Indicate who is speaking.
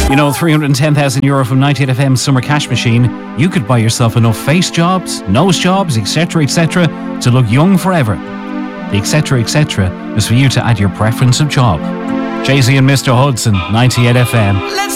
Speaker 1: You know, €310,000 from 98 FM Summer Cash Machine. You could buy yourself enough face jobs, nose jobs, etc., to look young forever. The etc. is for you to add your preference of job. Jay-Z and Mr. Hudson, 98 FM.